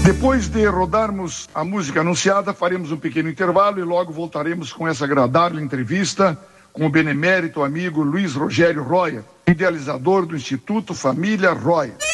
Depois de rodarmos a música anunciada, faremos um pequeno intervalo e logo voltaremos com essa agradável entrevista com o benemérito amigo Luiz Rogério Roya, idealizador do Instituto Família Roya.